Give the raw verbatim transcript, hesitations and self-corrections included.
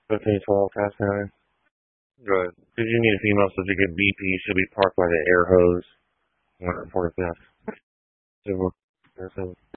fifteen twelve, Task nine. Good. Did you need a female subject at B P? Should be parked by the air hose. one forty-fifth. Super.